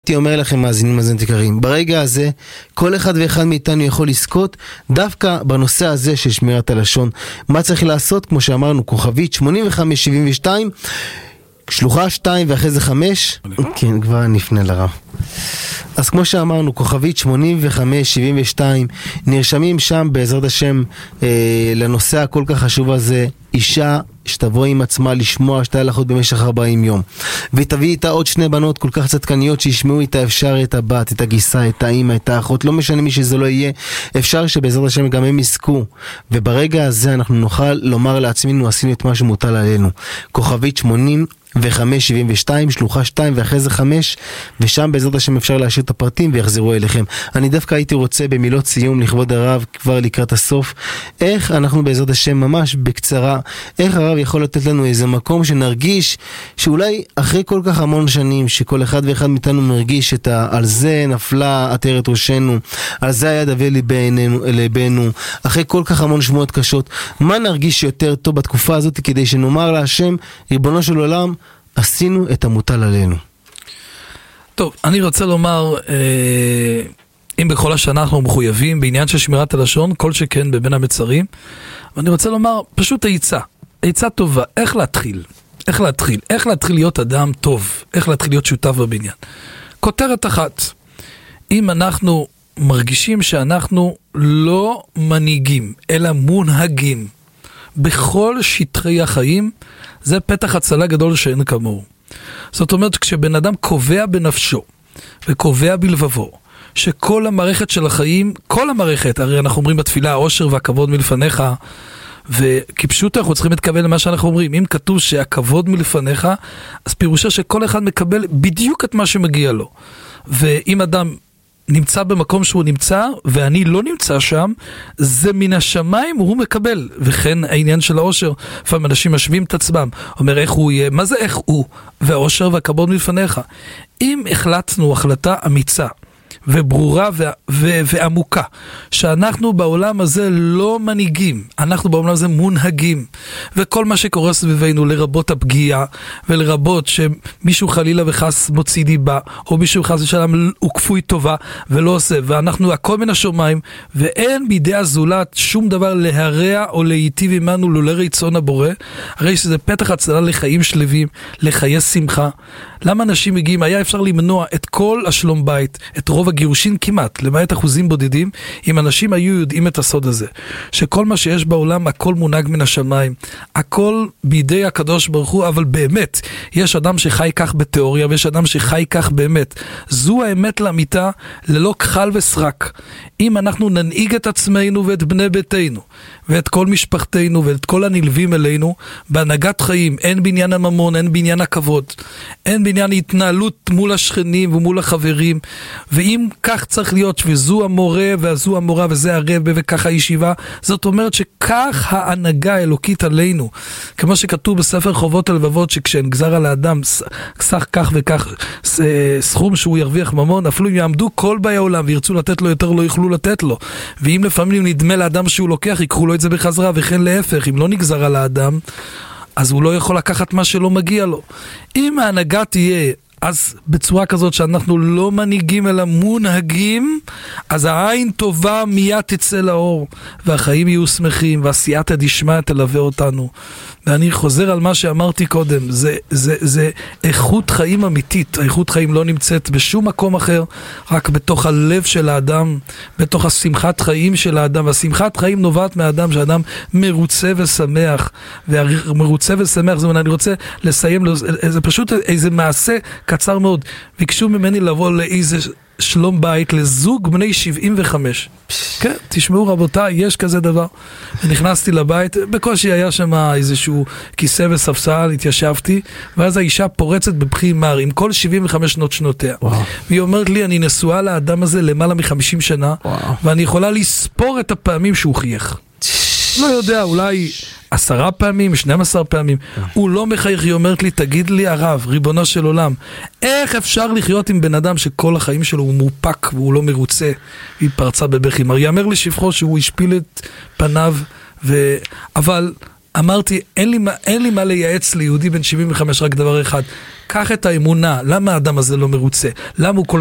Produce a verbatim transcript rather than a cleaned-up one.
הייתי אומר לכם מאזינים מאזינים יקרים, ברגע הזה כל אחד ואחד מאיתנו יכול לזכות דווקא בנושא הזה של שמירת הלשון. מה צריך לעשות? כמו שאמרנו, כוכבית שמונים וחמש שבעים ושתיים, שלוחה שתיים ואחרי זה חמש. כן, כבר נפנה לרב. אז כמו שאמרנו, כוכבית שמונים וחמש שבעים ושתיים, נרשמים שם בעזרת השם אה, לנושא הכל כך חשוב הזה. אישה שתבוא עם עצמה לשמוע שתי הלכות במשך ארבעים יום, ותביא איתה עוד שני בנות כל כך צדקניות שישמעו איתה, אפשר את הבת, את הגיסה, את האמא, את האחות, לא משנה מי שזה לא יהיה, אפשר שבעזרת השם גם הם יזכו, וברגע הזה אנחנו נוכל לומר לעצמנו עשינו את מה שמוטל עלינו. כוכבית שמונים וחמש שבעים ושתיים, שלוחה שתיים ואחרי זה חמש, ושם בעזרת השם אפשר להשאיר את הפרטים ויחזרו אליכם. אני דווקא הייתי רוצה במילות סיום לכבוד הרב כבר לקראת הסוף, איך אנחנו בעזרת השם ממש בקצרה, איך הרב יכול לתת לנו איזה מקום שנרגיש שאולי אחרי כל כך המון שנים שכל אחד ואחד מאיתנו מרגיש את ה... על זה נפלה עטרת ראשנו, על זה היה דווה ליבנו, ליבנו, אחרי כל כך המון שמועות קשות, מה נרגיש יותר טוב בתקופה הזאת כדי שנאמר להשם ריבונו של עולם עשינו את המוטל עלינו. טוב, אני רוצה לומר, אה, אם בכל השנה אנחנו מחויבים בעניין של שמירת הלשון, כל שכן בבין המצרים, ואני רוצה לומר, פשוט העיצה, העיצה טובה, איך להתחיל, איך להתחיל, איך להתחיל להיות אדם טוב, איך להתחיל להיות שותף בבניין. כותרת אחת, אם אנחנו מרגישים שאנחנו לא מנהיגים, אלא מונהגים, בכל שטחי החיים, זה פתח הצלה גדול שאין כמוהו. זאת אומרת, כשבן אדם קובע בנפשו, וקובע בלבבו, שכל המערכת של החיים, כל המערכת, הרי אנחנו אומרים בתפילה, העושר והכבוד מלפניך, וכפשוט אנחנו צריכים להתכוון למה שאנחנו אומרים. אם כתוב שהכבוד מלפניך, אז פירושה שכל אחד מקבל בדיוק את מה שמגיע לו. ואם אדם נמצא במקום שהוא נמצא, ואני לא נמצא שם, זה מן השמיים הוא מקבל. וכן העניין של העושר, לפעמים אנשים משווים את עצמם, אומר איך הוא יהיה, מה זה איך הוא? והעושר והכבוד מלפניך. אם החלטנו החלטה אמיצה, וברורה ו- ו- ועמוקה, שאנחנו בעולם הזה לא מנהיגים, אנחנו בעולם הזה מונהגים, וכל מה שקורה סביבנו, לרבות הפגיעה, ולרבות שמישהו חלילה וחס מוציא דיבה, או מישהו חס ושלם הוא כפוי טובה, ולא עושה, ואנחנו הכל מן השומיים, ואין בידי הזולת שום דבר להרע או להיטיב עמנו לולא רצון הבורא, הרי שזה פתח הצלה לחיים שלווים, לחיי שמחה. למה אנשים מגיעים? היה אפשר למנוע את כל השלום בית, את רוב הגירושין כמעט, למעט אחוזים בודדים, אם אנשים היו יודעים את הסוד הזה, שכל מה שיש בעולם, הכל מונהג מן השמיים, הכל בידי הקדוש ברוך הוא, אבל באמת, יש אדם שחי כך בתיאוריה, ויש אדם שחי כך באמת. זו האמת לאמיתה, ללא כחל וסרק. אם אנחנו ננהיג את עצמנו ואת בני ביתנו, ואת כל משפחתנו, ואת כל הנלווים אלינו, בהנהגת חיים, אין בעניין הממון, אין בעניין הכבוד, אין בעניין התנהלות מול השכנים ומול החברים, ואם כך צריך להיות, וזו המורה וזו המורה וזה הרב וככה הישיבה, זאת אומרת שכך ההנהגה האלוקית עלינו, כמו שכתוב בספר חובות הלבבות, שכשנגזר על האדם סך כך וכך סכום שהוא ירוויח ממון, אפילו אם יעמדו כל באי העולם וירצו לתת לו יותר, לא יוכלו לתת לו, ואם לפעמים נדמה לאדם שהוא לוקח, יקחו לו את זה בחזרה, וכן להפך, אם לא נגזר על האדם, אז הוא לא יכול לקחת מה שלא מגיע לו. אם ההנהגה תהיה אז בצורה כזאת שאנחנו לא מנהיגים אלא מונהגים, אז העין טובה מיד תצא לאור, והחיים יהיו שמחים, והסייעתא דשמיא תלווה אותנו. ואני חוזר על מה שאמרתי קודם, זה, זה, זה איכות חיים אמיתית. האיכות חיים לא נמצאת בשום מקום אחר, רק בתוך הלב של האדם, בתוך השמחת חיים של האדם. והשמחת חיים נובעת מהאדם, שהאדם מרוצה ושמח, ומרוצה ושמח, זה אני רוצה לסיים, זה פשוט איזה מעשה קצר מאוד. ביקשו ממני לבוא לאיזה שלום בית לזוג בני שבעים וחמש. כן, תשמעו רבותיי, יש כזה דבר. ונכנסתי לבית, בקושי היה שם איזשהו כיסא וספסל, התיישבתי, ואז האישה פורצת בבכי מר, עם כל שבעים וחמש שנות שנותיה. וואו. והיא אומרת לי, אני נשואה לאדם הזה למעלה מ-חמישים שנה, וואו. ואני יכולה לספור את הפעמים שהוא חייך. לא יודע, אולי עשרה פעמים, שנים עשר פעמים. הוא לא מחייך, היא אומרת לי, תגיד לי הרב, ריבונו של עולם, איך אפשר לחיות עם בן אדם שכל החיים שלו הוא מופק והוא לא מרוצה? היא פרצה בבכי. יאמר לשבחו שהוא השפיל את פניו, ו... אבל אמרתי, אין לי, אין לי מה לייעץ ליהודי בן שבעים וחמש, רק דבר אחד, קח את האמונה. למה האדם הזה לא מרוצה? למה הוא כל